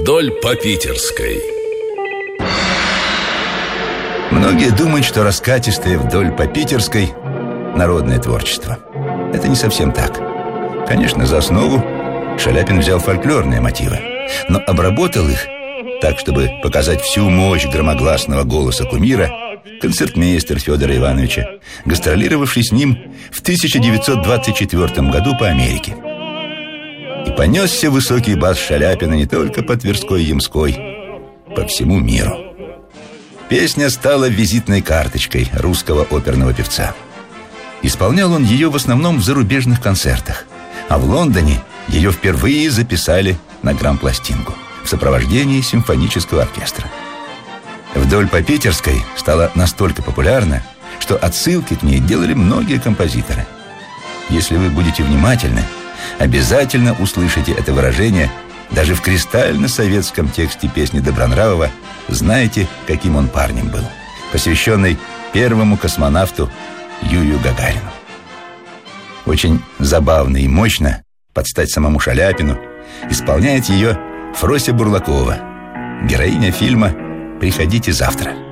Вдоль по Питерской. Многие думают, что раскатистое «Вдоль по Питерской» — народное творчество. Это не совсем так. Конечно, за основу Шаляпин взял фольклорные мотивы, но обработал их так, чтобы показать всю мощь громогласного голоса кумира концертмейстер Федора Ивановича, гастролировавший с ним в 1924 году по Америке. И понесся высокий бас Шаляпина не только по Тверской и Ямской, по всему миру. Песня стала визитной карточкой русского оперного певца. Исполнял он ее в основном в зарубежных концертах, а в Лондоне ее впервые записали на грампластинку в сопровождении симфонического оркестра. «Вдоль по Питерской» стала настолько популярна, что отсылки к ней делали многие композиторы. Если вы будете внимательны, обязательно услышите это выражение даже в кристально-советском тексте песни Добронравова «Знаете, каким он парнем был», посвященной первому космонавту Юрию Гагарину. Очень забавно и мощно, под стать самому Шаляпину, исполняет ее Фрося Бурлакова, героиня фильма «Приходите завтра».